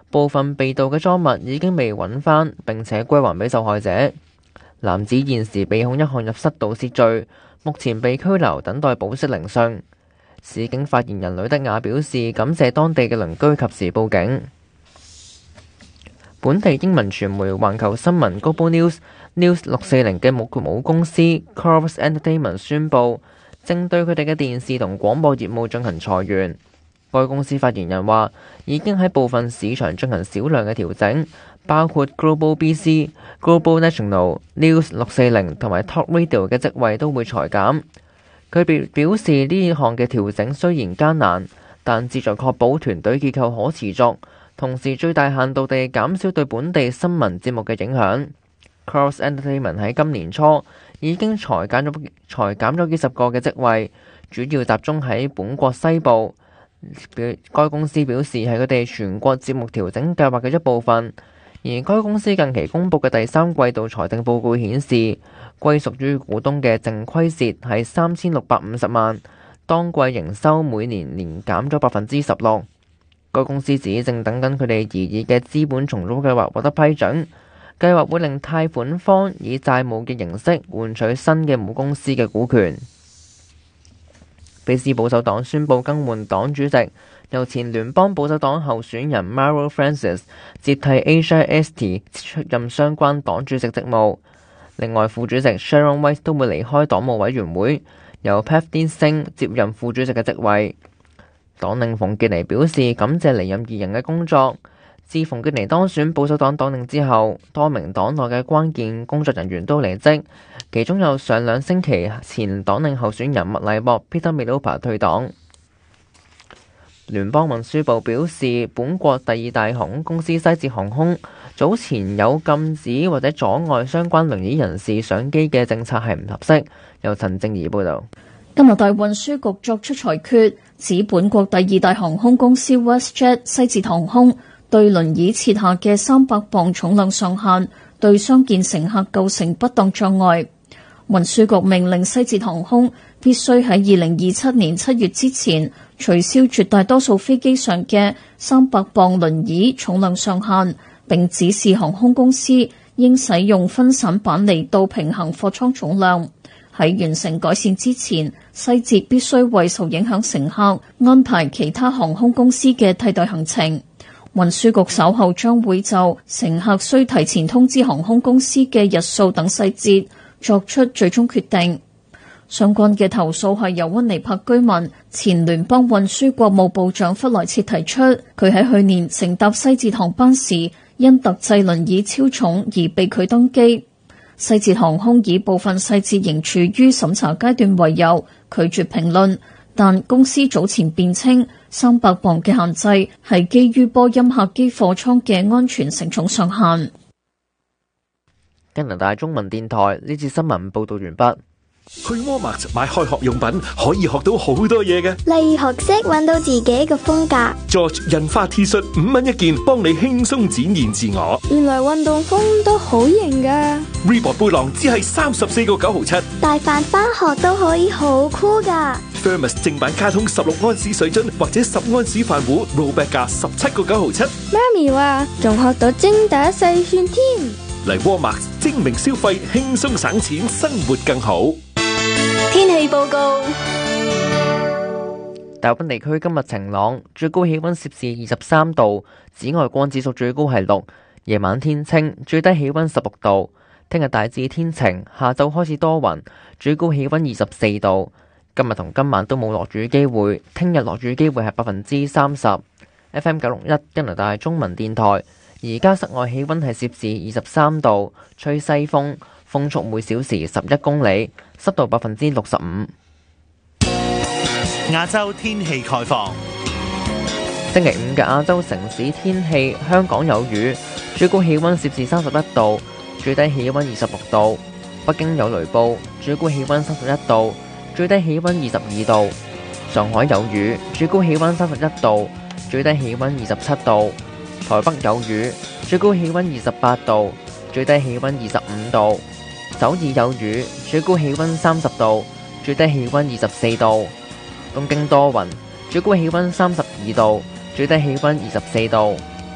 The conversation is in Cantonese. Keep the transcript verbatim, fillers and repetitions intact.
部分被盜嘅贓物已經被揾返並且歸還俾受害者。男子現時被控一項入室盜竊罪，目前被拘留，等待保釋聆訊。市警發言人呂德雅表示，感謝當地嘅鄰居及時報警。本地英文傳媒環球新聞 Global News News 六四零嘅母母公司 Corus Entertainment 宣布，正對佢哋嘅電視同廣播業務進行裁員。該公司發言人話，已經喺部分市場進行少量嘅調整，包括 Global B C、Global National、News 六四零同埋 Talk Radio 嘅職位都會裁減。佢表表示呢項嘅調整雖然艱難，但旨在確保團隊結構可持續，同時最大限度地減少對本地新聞節目嘅影響。Corus Entertainment 喺今年初已經裁減咗裁減咗幾十個嘅職位，主要集中喺本國西部。該公司表示係佢哋全國節目調整計劃嘅一部分。而該公司近期公佈嘅第三季度財政報告顯示，歸屬於股東嘅淨虧蝕係三千六百五十萬，當季營收每年年減咗百分之十六。該公司指正等緊佢哋擬議嘅資本重組計劃獲得批准，計劃會令貸款方以債務嘅形式換取新嘅母公司嘅股權。卑斯保守黨宣布更換黨主席，由前聯邦保守黨候選人 Mauro Francis 接替 Asia Esti 出任相關黨主席職務。另外，副主席 Sharon White 都會離開黨務委員會，由 Pavdeep Singh 接任副主席嘅職位。黨領馮傑尼表示感謝離任二人嘅工作。自馮傑尼當選保守黨黨領之後，多名黨內嘅關鍵工作人員都離職，其中有上兩星期前黨領候選人麥麗博 Peter Milopa 退黨。聯邦運輸部表示，本國第二大航空公司西捷航空早前有禁止或者阻礙相關輪椅人士上機嘅政策係唔合適。由陳靜怡報導。 加拿大運輸局作出裁決，指本國第二大航空公司 WestJet 西捷航空對輪椅設下嘅三百磅重量上限，對傷健乘客構成不當障礙。運輸局命令西捷航空必須喺二零二七年七月之前取消絕大多數飛機上嘅三百磅輪椅重量上限，並指示航空公司應使用分散板嚟到平衡貨艙重量。喺完成改善之前，西捷必須為受影響乘客安排其他航空公司嘅替代行程。運輸局稍後將會就乘客需提前通知航空公司嘅日數等細節作出最終決定。相關嘅投訴係由溫尼伯居民前聯邦運輸國務部長弗萊切提出，佢喺去年乘搭西捷航班時因特製輪椅超重而被拒登機。西捷航空以部分細節仍處於審查階段為由拒絕評論，但公司早前辯稱三百磅嘅限制係基於波音客機貨艙嘅安全承重上限。 加拿大中文電台呢次新聞報導完畢。 去 Walmart 買開學用品可以學到好多嘢嘅， 例如學識揾到自己嘅風格。 George 印花 T 恤五蚊一件，幫你輕鬆展現自我。 原來運動風都好型噶。 Reebok 背囊只係三十四個九毫七， 帶飯返學都可以好酷噶。 Thermos 正版卡通十六安士水樽或者十安士飯壺 ，rollback 價十七個九毫七。 媽咪話仲學到精打細算添。 嚟 Walmart 精明消費，輕鬆省錢，生活更好。 天氣報告： 大部分地區今日晴朗，最高氣溫攝氏二十三度，紫外光指數最高係六。夜晚天清，最低氣溫十六度。聽日大致天晴，下晝開始多雲，最高氣溫二十四度。今日同今晚都冇落雨機會，聽日落雨機會係百分之三十。F M 九六一加拿大中文電台，而家室外氣溫係攝氏二十三度，吹西風，風速每小時十一公里，濕度百分之六十五。 亞洲天氣概況。 星期五嘅亞洲城市天氣，香港有雨，最高氣溫攝氏三十一度，最低氣溫二十六度。北京有雷暴，最高氣溫三十一度，最低氣溫二十二度。上海有雨，最高氣溫三十一度，最低氣溫二十七度。台北有雨，最高氣溫二十八度，最低氣溫二十五度。首爾有雨，最高氣溫三十度，最低氣溫二十四度。東京多雲，最高氣溫三十二度，最低氣溫二十四度。